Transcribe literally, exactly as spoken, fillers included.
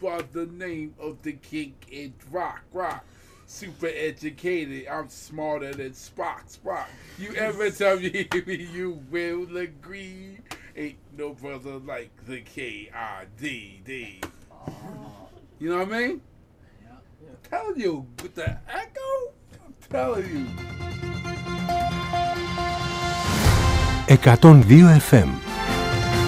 about the name of the king in rock, rock. Super educated, I'm smarter than Spock, Spock. You ever tell me you will agree? Ain't no brother like the K I D D. You know what I mean? Yeah. I'm telling you, with the echo, I'm telling you. εκατόν δύο εφ εμ